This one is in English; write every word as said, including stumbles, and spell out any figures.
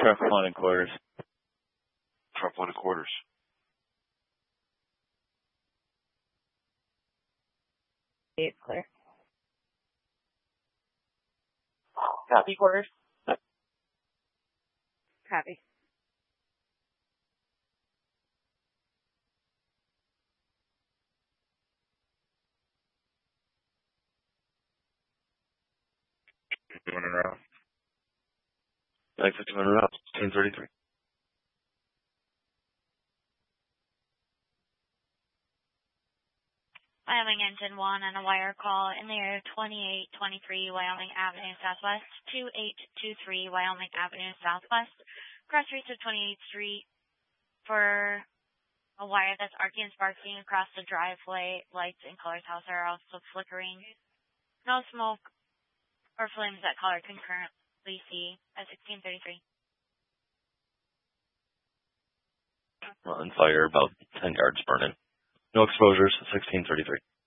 Truck one and quarters. Truck one and quarters. It's clear. Copy quarters. Copy. fifty-one en route. Like fifty-one en route. ten thirty-three. Wyoming Engine one on a wire call in the area twenty-eight twenty-three Wyoming Avenue Southwest, two eight two three Wyoming Avenue Southwest, cross streets of twenty-eighth Street for a wire that's arcing and sparking across the driveway. Lights in Color's house are also flickering. No smoke or flames that Color can currently see at sixteen thirty-three. On fire, about ten yards burning. No exposures, sixteen thirty-three.